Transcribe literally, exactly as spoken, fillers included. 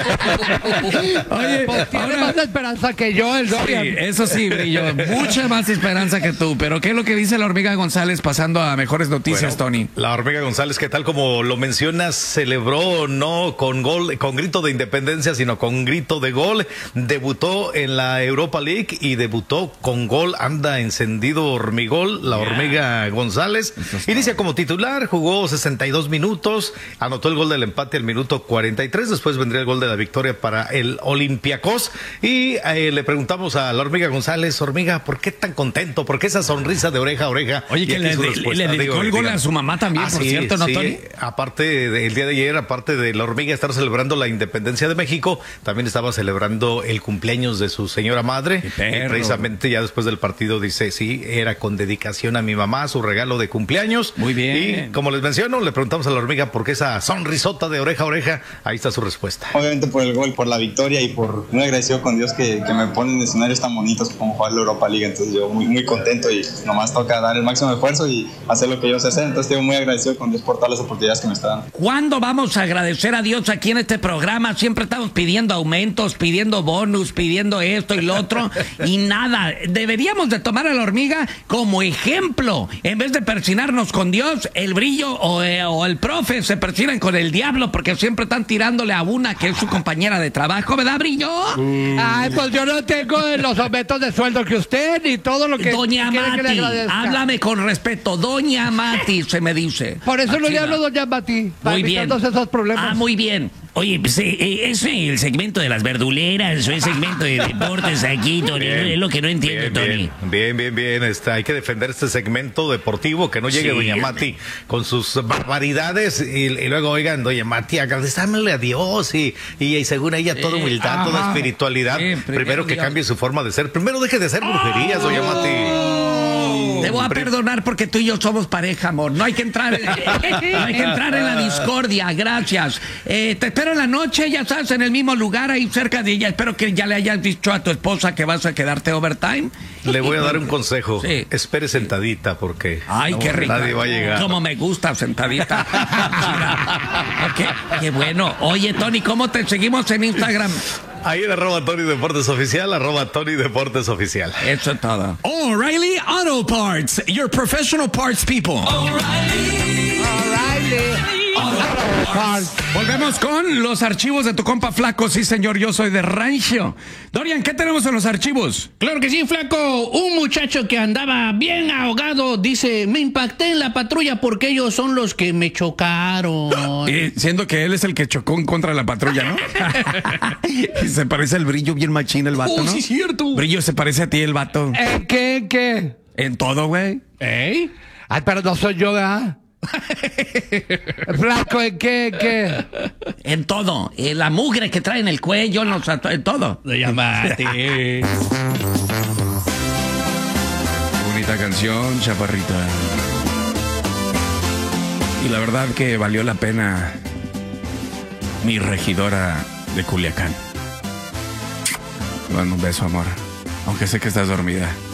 Oye, pues tiene ahora, más esperanza que yo, el Dorian. sí, eso sí, Brillo, mucha más esperanza que tú. Pero ¿qué es lo que dice la Hormiga González pasando a mejores noticias, Bueno, Tony? La Hormiga González, que tal como lo mencionas, celebró no con gol, con grito de independencia, sino con grito de gol. Debutó en la Europa League y debutó con gol. Anda encendido hormigol, la Hormiga González. Inicia como titular, jugó sesenta y dos minutos, anotó el gol del empate al minuto cuarenta y tres. Después vendría el gol de la victoria para el Olympiacos. Y eh, le preguntamos a la Hormiga González: Hormiga, ¿por qué tan contento? ¿Por qué esa sonrisa de oreja a oreja? Oye, Y que aquí le, su le- respuesta. le dedicó Digo, el gol diga. a su mamá también, Ah, por sí, cierto, ¿no, sí. Tony? Aparte del día de ayer, aparte de la Hormiga estar celebrando la independencia de México, también estaba celebrando el cumpleaños de su señora madre. Qué perro. Y precisamente ya después del partido dice, sí, era con dedicación a mi mamá, su regalo de cumpleaños. Muy bien. Y como les menciono, le preguntamos a la Hormiga por qué esa sonrisota de oreja a oreja. Ahí está su respuesta. Obviamente por el gol, por la victoria y por muy agradecido con Dios que, que me ponen en escenarios tan bonitos como jugar la Europa League. Entonces yo muy, muy contento y nomás toca dar el máximo esfuerzo y hacer lo que yo sé hacer. Entonces estoy muy agradecido con Dios por todas las oportunidades que me está dando. ¿Cuándo vamos a agradecer a Dios aquí en este programa? Siempre estamos pidiendo aumentos, pidiendo bonus, pidiendo esto y lo otro, y nada. Deberíamos de tomar a la Hormiga como ejemplo. En vez de persinarnos con Dios, el Brillo o, eh, o el profe se persinan con el diablo porque siempre están tirándole a una que es su compañera de trabajo, ¿verdad, Brillo? Ay, pues yo no tengo los aumentos de sueldo que usted ni todo lo que Doña quiere que le Mati, agradezca. háblame con respeto. Doña Mati, se me dice. Por eso no Aquí le va. hablo a doña Mati, para Muy bien. evitarnos esos problemas. Ah, muy bien. Oye, pues, eh, eh, ¿es el segmento de las verduleras o es segmento de deportes aquí, Tony? Bien. Es lo que no entiendo, Bien, Tony. bien, bien, bien, bien. Está, hay que defender este segmento deportivo, que no llegue Sí. doña Mati con sus barbaridades y, y luego, oigan, doña Mati, agradezámosle a Dios y, y, y según ella toda Eh, humildad, toda ajá. espiritualidad. Sí, primero primero que Dios. cambie su forma de ser. Primero deje de hacer brujerías, doña Mati. Te voy a Pri- perdonar porque tú y yo somos pareja, amor. No hay que entrar en, no hay que entrar en la discordia. Gracias. Eh, te espero en la noche, ya sabes, en el mismo lugar, ahí cerca de ella. Espero que ya le hayas dicho a tu esposa que vas a quedarte overtime. Le voy a dar un consejo. Sí. Espere sentadita porque Ay, no, qué rica. nadie va a llegar. Como me gusta sentadita. qué, qué bueno. Oye, Tony, ¿cómo te seguimos en Instagram? Ahí en arroba Tony Deportes Oficial, arroba Tony Deportes Oficial. Eso es todo. O'Reilly Auto Parts, your professional parts people. O'Reilly. Volvemos con los archivos de tu compa Flaco. Sí, señor, yo soy de Rancho. Dorian, ¿qué tenemos en los archivos? Claro que sí, Flaco. Un muchacho que andaba bien ahogado dice, me impacté en la patrulla porque ellos son los que me chocaron. Eh, siendo que él es el que chocó en contra de la patrulla, ¿no? Y se parece al Brillo bien machín el vato, Oh, ¿no? sí, cierto. Brillo, se parece a ti el vato. ¿En qué? ¿En qué? En todo, güey. ¿Eh? Ay, pero no soy yo, ¿verdad? Flaco, ¿en qué? ¿En qué? En todo. En la mugre que trae en el cuello, en, los, en todo. Lo llamaste. Bonita canción, chaparrita. Y la verdad que valió la pena mi regidora de Culiacán. Bueno, un beso, amor. Aunque sé que estás dormida.